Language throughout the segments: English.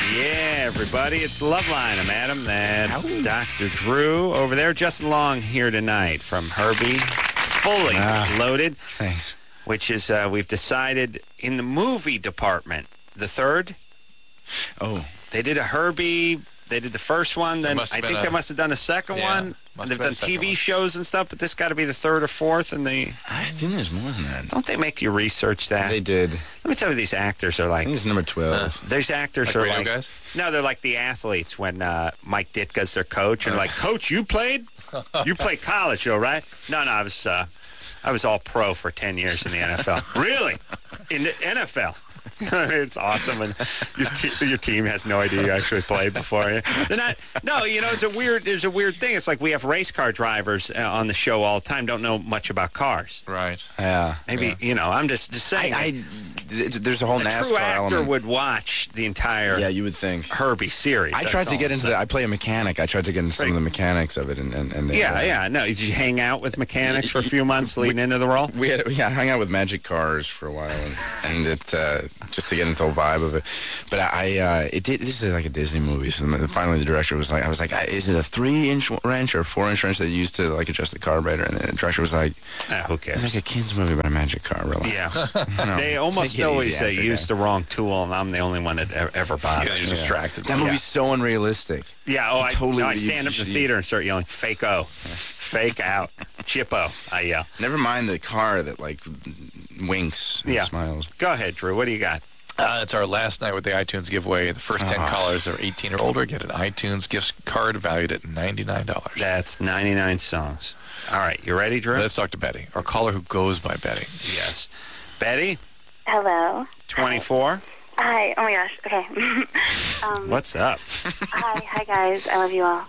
Yeah, everybody, it's Loveline. I'm Adam. That's Dr. Drew over there. Justin Long here tonight from Herbie. Fully loaded. Thanks. Which is, we've decided in the movie department, the third. Oh. They did a Herbie. They did the first one. Then I think they must have done a second one. They've done TV shows and stuff, but this got to be the third or fourth. And I think there's more than that. Don't they make you research that? They did. Let me tell you, these actors are like. I think it's number 12. There's actors like are like. guys? No, they're like the athletes when Mike Ditka's their coach, and like, Coach, you played? You played college, though, right? No, I was all pro for 10 years in the NFL. Really? In the NFL? It's awesome, and your team has no idea you actually played before. They're not. No, it's a weird. There's a weird thing. It's like we have race car drivers on the show all the time. Don't know much about cars. Right. Yeah. Maybe I'm just saying. There's a whole NASCAR true actor element. would watch the entire. Yeah, you would think. Herbie series. I tried to get into I play a mechanic. I tried to get into some of the mechanics of it, and they, No, did you hang out with mechanics for a few months leading into the role? We hung out with Magic Cars for a while, and it just to get into the whole vibe of it. But this is like a Disney movie. So finally, the director was like, I was like, is it a 3-inch wrench or a 4-inch wrench that you used to like adjust the carburetor? And the director was like, who cares? It's like a kids movie about a magic car. Really? Yeah. They almost always used the wrong tool, and I'm the only one that ever bothered. You're distracted. That movie's so unrealistic. Yeah. I stand up in the theater and start yelling, "Fake-o, fake out, Chippo!" I yell. Never mind the car that like winks and smiles. Go ahead, Drew. What do you got? It's our last night with the iTunes giveaway. The first 10 callers that are 18 or older get an iTunes gift card valued at $99. That's 99 songs. All right, you ready, Drew? Let's talk to Betty, our caller who goes by Betty. Yes. Betty? Hello. 24? Hi. Oh, my gosh. Okay. What's up? Hi, guys. I love you all.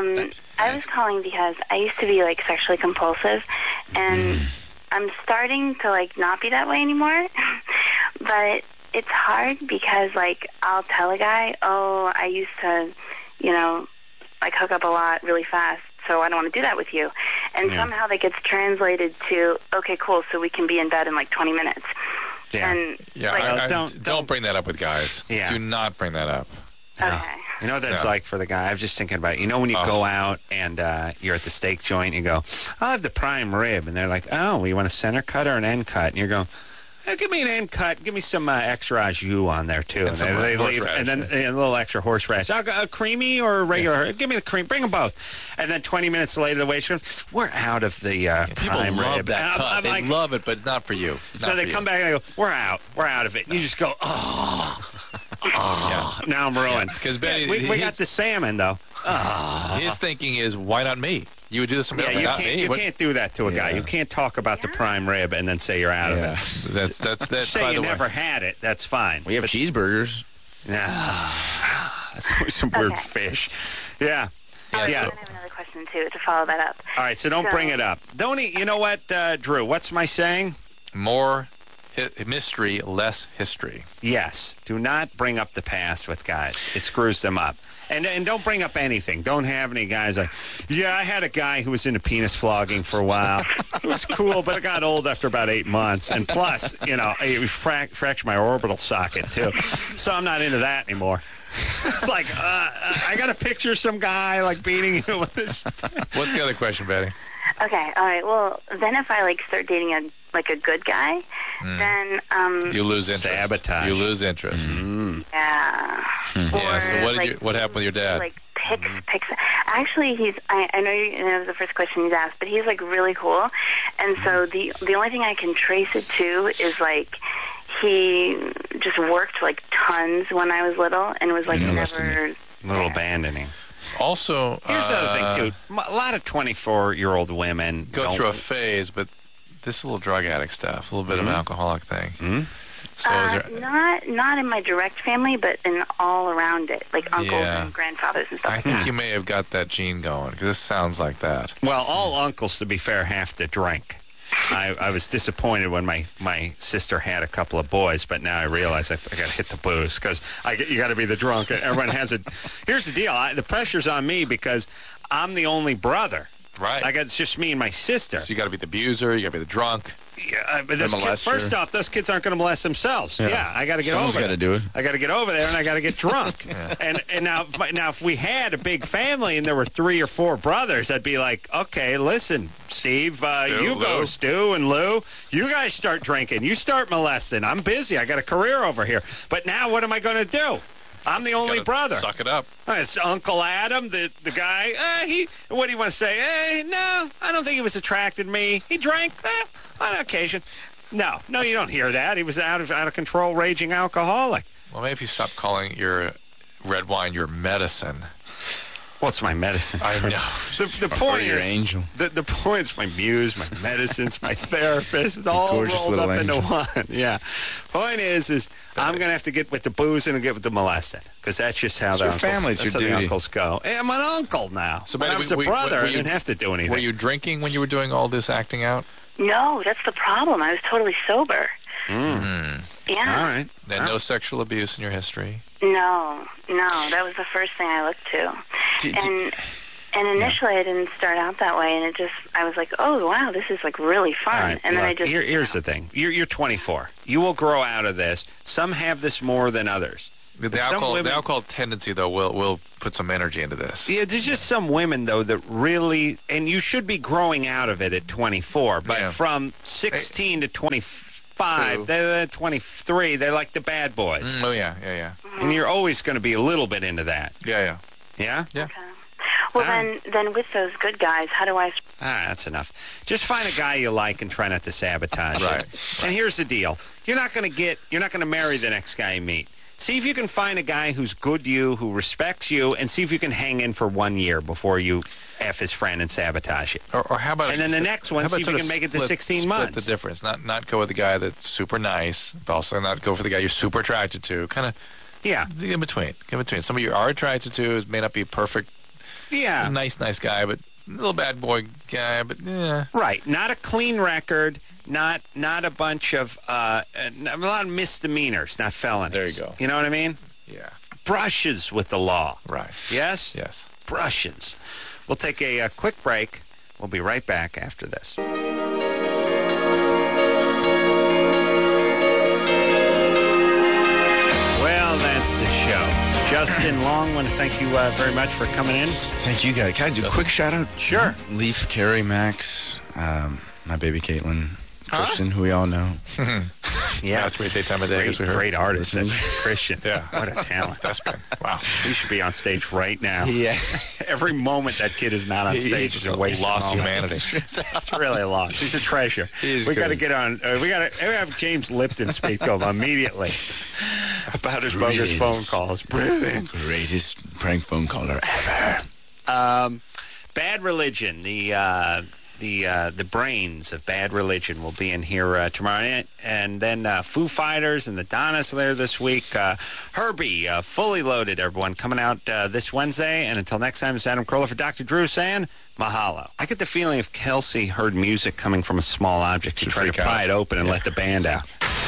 I was calling because I used to be, like, sexually compulsive, and I'm starting to, like, not be that way anymore. But it's hard because, like, I'll tell a guy, oh, I used to, like, hook up a lot really fast, so I don't want to do that with you. And somehow that gets translated to, okay, cool, so we can be in bed in, like, 20 minutes. Yeah. And, don't bring that up with guys. Yeah. Do not bring that up. Okay. You know what that's like for the guy? I was just thinking about, when you go out and you're at the steak joint, you go, I'll have the prime rib. And they're like, oh, you want a center cut or an end cut? And you're going, give me an end cut. Give me some extra au jus on there, too. And they leave, and then a little extra horseradish. A creamy or regular? Give me the cream. Bring them both. And then 20 minutes later, the waitress goes, we're out of the prime People love rib. that cut. They like, love it, but not for you. No, they come back and they go, we're out. We're out of it. And you just go, now I'm ruined. Because Betty, we got the salmon, though. His thinking is, why not me? You would do this for me, not me. You can't do that to a guy. You can't talk about the prime rib and then say you're out of it. That's say you never had it. That's fine. We have cheeseburgers. That's some weird fish. Yeah. I have another question, too, to follow that up. All right, so don't bring it up. You know what, Drew, what's my saying? More mystery, less history. Yes. Do not bring up the past with guys. It screws them up. And don't bring up anything. Don't have any guys like, I had a guy who was into penis flogging for a while. It was cool, but it got old after about 8 months. And plus, it fractured my orbital socket, too. So I'm not into that anymore. It's like, I got to picture some guy, like, beating you with this. What's the other question, Betty? Okay, all right. Well, then if I, like, start dating a good guy, then... you lose interest. Sabotage. You lose interest. Yeah. Yeah, so what happened with your dad? Like, picks. Actually, I know that was the first question he's asked, but he's, like, really cool. And so the only thing I can trace it to is, like... He just worked, like, tons when I was little and was, like, never... A little abandoning. Also... Here's the other thing, too. A lot of 24-year-old women... Go through a phase, but this little drug addict stuff, a little bit of an alcoholic thing. So is there... Not in my direct family, but in all around it, like uncles and grandfathers and stuff I think you may have got that gene going, because this sounds like that. Well, all uncles, to be fair, have to drink. I was disappointed when my sister had a couple of boys, but now I realize I got to hit the booze because you got to be the drunk. Everyone has it. Here's the deal. The pressure's on me because I'm the only brother. Right. It's just me and my sister. So you got to be the abuser. You got to be the drunk. Yeah, but first off, those kids aren't going to molest themselves. Yeah, I got to get Someone's over got to do it. I got to get over there, and I got to get drunk. And now if we had a big family and there were 3 or 4 brothers, I'd be like, okay, listen, Steve, you go, Stu and Lou. You guys start drinking. You start molesting. I'm busy. I got a career over here. But now what am I going to do? I'm the only brother. Suck it up. It's Uncle Adam, the guy. What do you want to say? No, I don't think he was attracted to me. He drank on occasion. No, you don't hear that. He was out of control, raging alcoholic. Well, maybe if you stop calling your red wine your medicine. What's my medicine? I know. The point is, your angel. The point is my muse, my medicines, my therapist. It's all rolled up into one. Yeah. Point is I'm going to have to get with the booze and get with the molesting because that's just how the uncles go. Hey, I'm an uncle now. So when I was a brother, I didn't have to do anything. Were you drinking when you were doing all this acting out? No, that's the problem. I was totally sober. Yeah. All right. Then no sexual abuse in your history? No. That was the first thing I looked to. And initially I didn't start out that way, and I was like, oh, wow, this is like really fun. Right, and then here's the thing. You're 24. You will grow out of this. Some have this more than others. The alcohol tendency, though, will put some energy into this. Yeah, there's just some women, though, that really, and you should be growing out of it at 24, but from 16 to 25, they're 23, they're like the bad boys. Oh, yeah. And you're always going to be a little bit into that. Yeah? Yeah? Okay. Well, then with those good guys, how do I... That's enough. Just find a guy you like and try not to sabotage it. And here's the deal. You're not going to marry the next guy you meet. See if you can find a guy who's good to you, who respects you, and see if you can hang in for 1 year before you F his friend and sabotage it. Or how about... And then the next one, see if you can make it to 16 months. Split the difference. Not go with the guy that's super nice, but also not go for the guy you're super attracted to. Kind of... Yeah. In between. Somebody you are attracted to may not be perfect. Yeah. Nice guy, but a little bad boy guy, but yeah. Right. Not a clean record. Not a bunch of a lot of misdemeanors, not felonies. There you go. You know what I mean? Yeah. Brushes with the law. Right. Yes? Yes. Brushes. We'll take a quick break. We'll be right back after this. Well, that's the show. Justin Long, I want to thank you very much for coming in. Thank you, guys. Can I do a quick shout out? Sure. Leaf, Carrie, Max, my baby Caitlin, Christian, who we all know. Yeah. That's pretty time of day. Great artist, Christian. Yeah. What a talent. That's been, wow. He should be on stage right now. Yeah. Every moment that kid is not on stage is a waste of lost humanity. It's really a loss. He's a treasure. We got to get on. We got to have James Lipton speak to him immediately about his bogus phone calls. Brilliant. Greatest prank phone caller ever. Bad Religion, the brains of Bad Religion will be in here tomorrow night. And then Foo Fighters and the Donnas there this week. Herbie, Fully Loaded, everyone, coming out this Wednesday. And until next time, it's Adam Carolla for Dr. Drew saying mahalo. I get the feeling if Kelsey heard music coming from a small object, she'd try to pry it open and let the band out.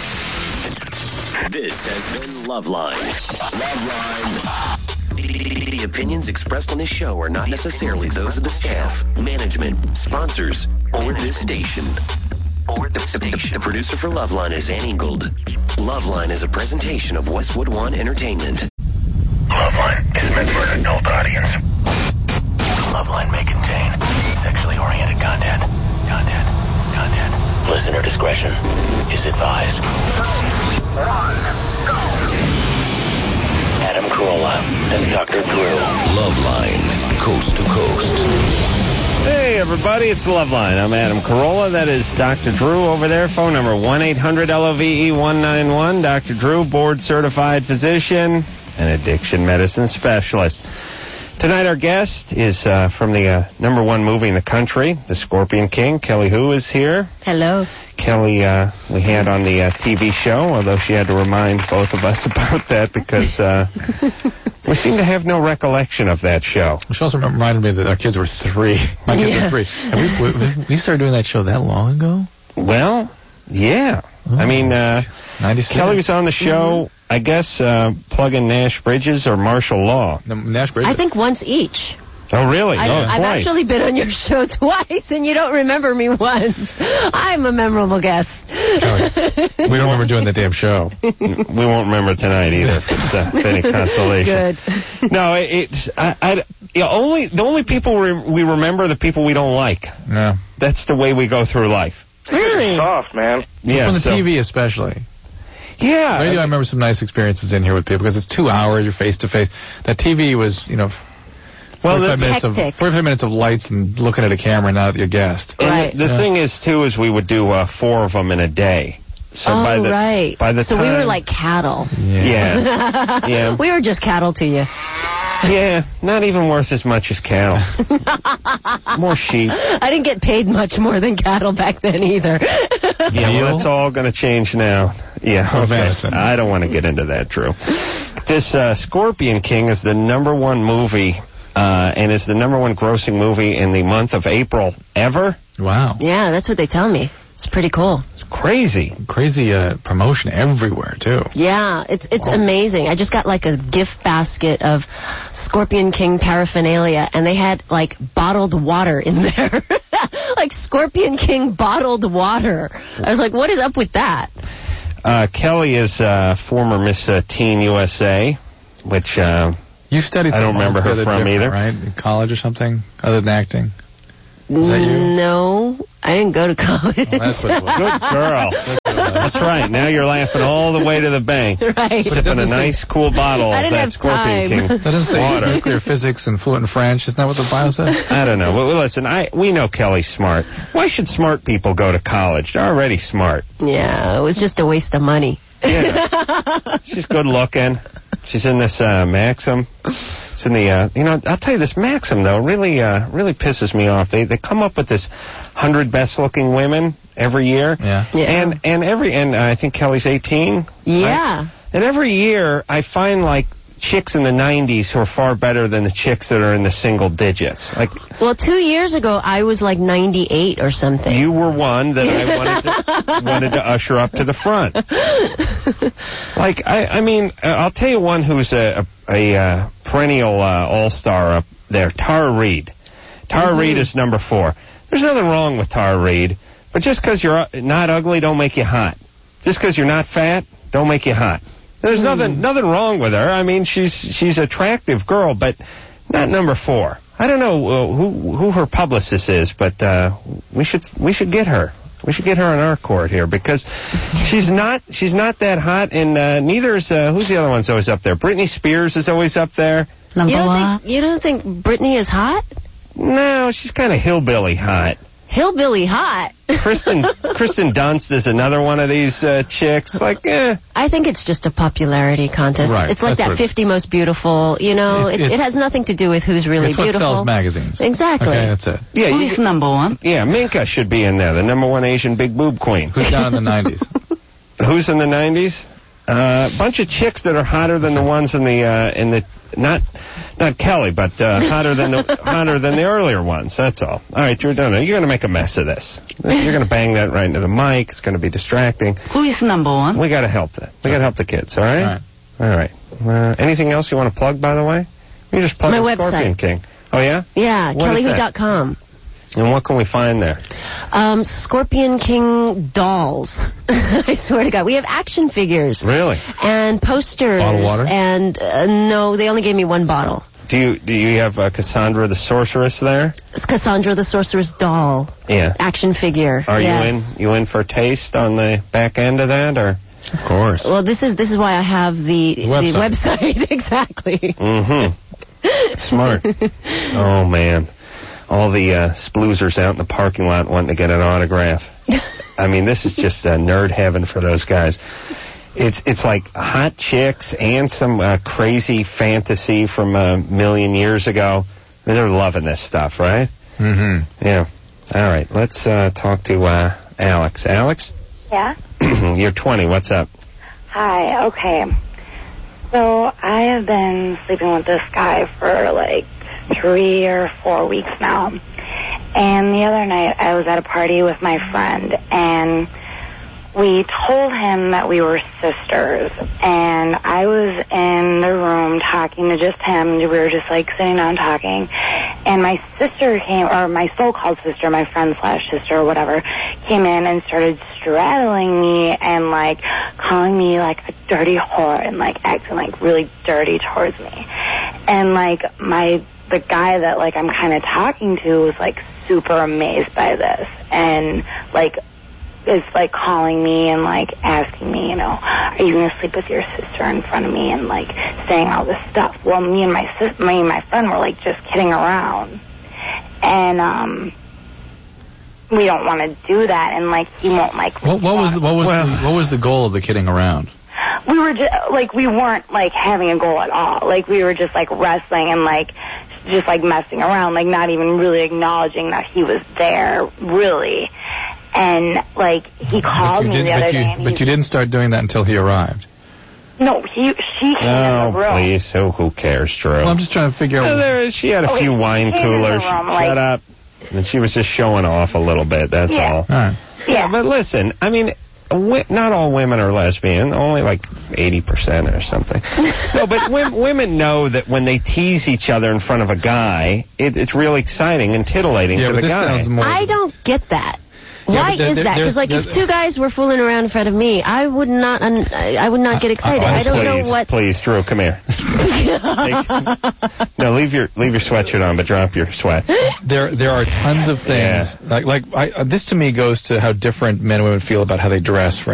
This has been Loveline. Loveline. The opinions expressed on this show are not necessarily those of the staff, management, sponsors, or this station. The producer for Loveline is Ann Ingold. Loveline is a presentation of Westwood One Entertainment. Loveline is meant for an adult audience. Loveline may contain sexually oriented content. Listener discretion is advised. 3, 2, 1, go! Adam Carolla and Dr. Drew. Loveline, coast to coast. Hey, everybody, it's Loveline. I'm Adam Carolla. That is Dr. Drew over there. Phone number 1-800-LOVE-191. Dr. Drew, board-certified physician and addiction medicine specialist. Tonight, our guest is from the number one movie in the country, The Scorpion King. Kelly Hu is here. Hello. Kelly, we had on the TV show, although she had to remind both of us about that because we seem to have no recollection of that show. She also reminded me that our kids were 3. My kids were 3. And we started doing that show that long ago? Well, yeah. I mean, 96. Kelly was on the show, I guess, plugging Nash Bridges or martial law. No, Nash Bridges. I think once each. Oh, really? I've actually been on your show twice, and you don't remember me once. I'm a memorable guest. We don't remember doing the damn show. We won't remember tonight either. If it's any consolation. Good. No, the only people we remember are the people we don't like. Yeah. That's the way we go through life. Really? Soft, man. Yeah. From the TV especially. Yeah. Radio, I remember some nice experiences in here with people because it's 2 hours, you're face to face. That TV was, 45 minutes of lights and looking at a camera, not your guest. And Right. the thing is, too, is we would do 4 of them in a day. So right. By the so time, we were like cattle. Yeah. Yeah. We were just cattle to you. Yeah, not even worth as much as cattle. More sheep. I didn't get paid much more than cattle back then either. Yeah, well, that's all going to change now. Yeah, okay. Venison. I don't want to get into that, Drew. This Scorpion King is the #1 movie, and is the #1 grossing movie in the month of April ever. Wow. Yeah, that's what they tell me. It's pretty cool. It's crazy. Crazy promotion everywhere, too. Yeah, it's amazing. I just got like a gift basket of Scorpion King paraphernalia, and they had like bottled water in there. Like Scorpion King bottled water. I was like, what is up with that? Kelly is former Miss Teen USA, which You studied I don't remember her something from different, either. right? In college or something, other than acting? Is that you? No, I didn't go to college. Well, that's what it was. good girl. That's right. Now you're laughing all the way to the bank. Right. Sipping a nice, cool bottle I of didn't that have Scorpion time. King That doesn't say water. nuclear physics and fluent in French. Isn't that what the bio says? I don't know. Well, listen, we know Kelly's smart. Why should smart people go to college? They're already smart. Yeah, it was just a waste of money. Yeah. She's good looking. She's in this Maxim. It's in the, I'll tell you, this Maxim, though, really pisses me off. They come up with this 100 best-looking women every year. Yeah. Yeah. And I think Kelly's 18. Yeah. Right? And every year I find, like, chicks in the 90s who are far better than the chicks that are in the single digits. Like, Well, 2 years ago, I was like 98 or something. you were one that I wanted to usher up to the front. Like, I mean, I'll tell you one who's a perennial all-star up there, Tara Reid. Tara Reid is #4. There's nothing wrong with Tara Reid, but just because you're not ugly, don't make you hot. Just because you're not fat, don't make you hot. There's nothing wrong with her. I mean, she's an attractive girl, but not #4. I don't know who her publicist is, but we should get her. We should get her on our court here because she's not that hot, and neither is who's the other one's always up there? Britney Spears is always up there. You don't think Britney is hot? No, she's kind of hillbilly hot. Hillbilly hot? Kristen Dunst is another one of these chicks. Like, I think it's just a popularity contest. Right, It's like that's that what it 50 most beautiful, it has nothing to do with who's really It's what beautiful. sells magazines. Exactly. Okay, that's it. yeah, Who's #1? yeah, Minka should be in there, the #1 Asian big boob queen. Who's down in the 90s? Who's in the 90s? A bunch of chicks that are hotter than the ones in the not Kelly, but hotter than the earlier ones. That's all. All right, Giordano, you're going to make a mess of this. You're going to bang that right into the mic. It's going to be distracting. Who is #1? We got to help that. We got to help the kids. All right. All right. Anything else you want to plug, by the way? You just plug My the Scorpion website. King. Oh yeah. Yeah, What is that? kellywho.com. And what can we find there? Scorpion King dolls. I swear to God. We have action figures. Really? And posters. Bottle of water? And no, they only gave me one bottle. Do you have Cassandra the Sorceress there? It's Cassandra the Sorceress doll. Yeah. Action figure. Are Yes. you in for a taste on the back end of that, or? Of course. Well, this is why I have the website. website. Exactly. Mm-hmm. Smart. Oh man, all the sploozers out in the parking lot wanting to get an autograph. I mean, this is just nerd heaven for those guys. It's like hot chicks and some crazy fantasy from a million years ago. I mean, they're loving this stuff, right? Mm-hmm. Yeah. All right, let's talk to Alex. Alex? Yeah? You're 20. What's up? Hi, okay. So I have been sleeping with this guy for like 3 or 4 weeks now. And the other night I was at a party with my friend, and we told him that we were sisters. And I was in the room talking to just him. We were just like sitting down talking. And my sister came, or my so-called sister, my friend/sister or whatever, came in and started straddling me and, like, calling me, like, a dirty whore and, like, acting, like, really dirty towards me. And, like, the guy that, like, I'm kind of talking to was, like, super amazed by this. And, like, is, like, calling me and, like, asking me, you know, are you going to sleep with your sister in front of me, and, like, saying all this stuff. Well, me and my friend were, like, just kidding around. And, we don't want to do that, and, like, he won't, like... What was the goal of the kidding around? We were just, like, we weren't, like, having a goal at all. Like, we were just, like, wrestling and, like, just, like, messing around, like, not even really acknowledging that he was there, really. And, like, he called me the other day. But you didn't start doing that until he arrived. No, she came in the room. Oh, please. Who cares, Drew? Well, I'm just trying to figure out... She had a few wine coolers. Shut up. And she was just showing off a little bit, that's all. All right. Yeah, but listen, I mean, not all women are lesbian. Only like 80% or something. No, but women know that when they tease each other in front of a guy, it's real exciting and titillating for the guy. I don't get that. Why is that? Because, like, if two guys were fooling around in front of me, I would not get excited. I don't know what... Please, Drew, come here. No, leave your sweatshirt on, but drop your sweats. There are tons of things. Yeah. Like this to me goes to how different men and women feel about how they dress, for